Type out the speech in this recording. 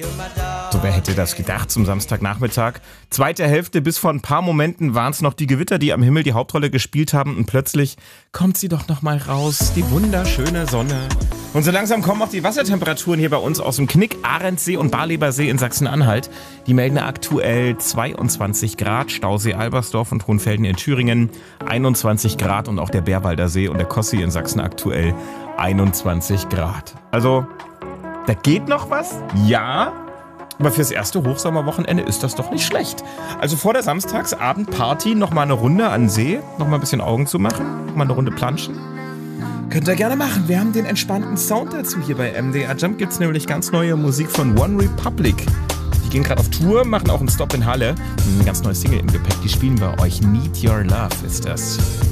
So, wer hätte das gedacht zum Samstagnachmittag? Zweite Hälfte, bis vor ein paar Momenten waren es noch die Gewitter, die am Himmel die Hauptrolle gespielt haben und plötzlich kommt sie doch noch mal raus, die wunderschöne Sonne. Und so langsam kommen auch die Wassertemperaturen hier bei uns aus dem Knick, Ahrensee und Barlebersee in Sachsen-Anhalt. Die melden aktuell 22 Grad, Stausee Albersdorf und Hohenfelden in Thüringen 21 Grad und auch der Bärwalder See und der Kossi in Sachsen aktuell 21 Grad. Also, da geht noch was? Ja. Aber fürs erste Hochsommerwochenende ist das doch nicht schlecht. Also vor der Samstagsabendparty noch mal eine Runde an den See, noch mal ein bisschen Augen zu machen, noch mal eine Runde planschen. Könnt ihr gerne machen. Wir haben den entspannten Sound dazu hier bei MDR Jump. Gibt's nämlich ganz neue Musik von One Republic. Die gehen gerade auf Tour, machen auch einen Stop in Halle. Eine ganz neue Single im Gepäck, die spielen bei euch. Need Your Love ist das.